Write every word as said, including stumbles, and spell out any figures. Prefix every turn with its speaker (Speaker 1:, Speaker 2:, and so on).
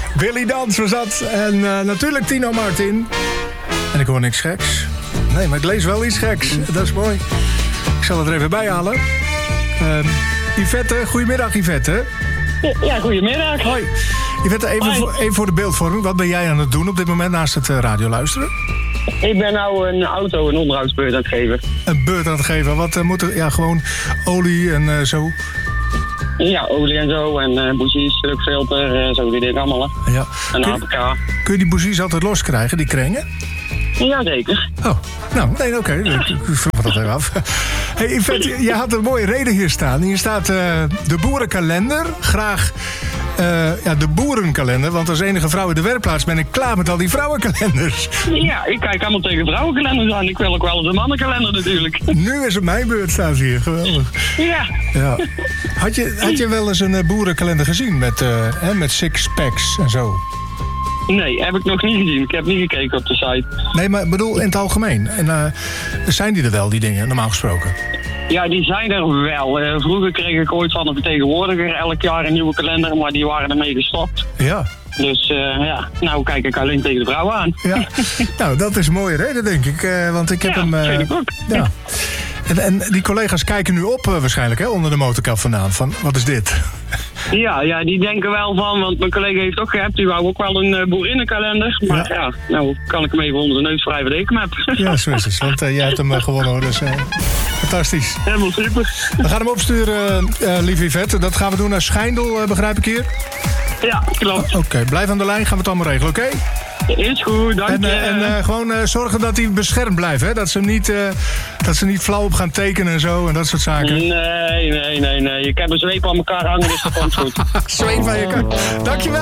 Speaker 1: Willy Dans was dat. En uh, natuurlijk Tino Martin. En ik hoor niks geks. Nee, maar ik lees wel iets geks. Dat is mooi. Ik zal het er even bij halen. Uh, Yvette, goedemiddag Yvette.
Speaker 2: Ja, goedemiddag.
Speaker 1: Hoi. Yvette, even, voor, even voor de beeldvorming. Wat ben jij aan het doen op dit moment naast het uh, radio luisteren?
Speaker 2: Ik ben nou een auto een onderhoudsbeurt aan het geven.
Speaker 1: Een beurt aan het geven? Wat uh, moet er? Ja, gewoon olie en uh, zo?
Speaker 2: Ja, olie en zo. En uh, bougies, drukfilter, uh, zo die dingen allemaal. Hè.
Speaker 1: Ja.
Speaker 2: En
Speaker 1: kun,
Speaker 2: A P K.
Speaker 1: Kun je die bougies altijd loskrijgen, die kringen?
Speaker 2: Jazeker.
Speaker 1: Oh, nou, nee, oké. Okay. Ik vroeg dat even af. Hey, Yvette, je had een mooie reden hier staan. Hier staat uh, de boerenkalender. Graag uh, ja, de boerenkalender. Want als enige vrouw in de werkplaats ben ik klaar met al die vrouwenkalenders.
Speaker 2: Ja, ik kijk allemaal tegen vrouwenkalenders aan. Ik wil ook wel eens een mannenkalender natuurlijk.
Speaker 1: Nu is het mijn beurt, staat hier. Geweldig.
Speaker 2: Ja.
Speaker 1: ja. Had, je, had je wel eens een uh, boerenkalender gezien met, uh, hè, met sixpacks en zo?
Speaker 2: Nee, heb ik nog niet gezien. Ik heb niet gekeken op de site.
Speaker 1: Nee, maar ik bedoel in het algemeen. En uh, zijn die er wel, die dingen, normaal gesproken?
Speaker 2: Ja, die zijn er wel. Uh, vroeger kreeg ik ooit van een vertegenwoordiger elk jaar een nieuwe kalender, maar die waren ermee gestopt.
Speaker 1: Ja.
Speaker 2: Dus uh, ja, nou kijk ik alleen tegen de vrouwen aan.
Speaker 1: Ja, nou dat is een mooie reden, denk ik. Uh, want ik heb
Speaker 2: ja,
Speaker 1: hem... Uh,
Speaker 2: vind ik ook.
Speaker 1: Ja. En, en die collega's kijken nu op uh, waarschijnlijk, hè, onder de motorkap vandaan. Van, wat is dit?
Speaker 2: Ja, ja, die denken wel van, want mijn collega heeft ook gehabt, die wou ook wel een uh, boerinnenkalender. Maar ja. ja, nou kan ik hem even onder de neus wrijven dat ik hem heb.
Speaker 1: Ja, zo is het. Want uh, jij hebt hem uh, gewonnen hoor, dus uh, fantastisch.
Speaker 2: Helemaal super.
Speaker 1: We gaan hem opsturen, uh, lieve Yvette. Dat gaan we doen naar Schijndel, uh, begrijp ik hier?
Speaker 2: Ja, klopt.
Speaker 1: Oké, okay, blijf aan de lijn, gaan we het allemaal regelen, oké? Okay?
Speaker 2: Is goed, dank je.
Speaker 1: En, uh, en uh, gewoon uh, zorgen dat hij beschermd blijft, hè? Dat ze, hem niet, uh, dat ze niet flauw op gaan tekenen en zo en dat soort zaken.
Speaker 2: Nee, nee, nee, nee. Ik heb een zweep aan elkaar hangen, dus dat komt goed.
Speaker 1: Zweep aan je kant. Dankjewel.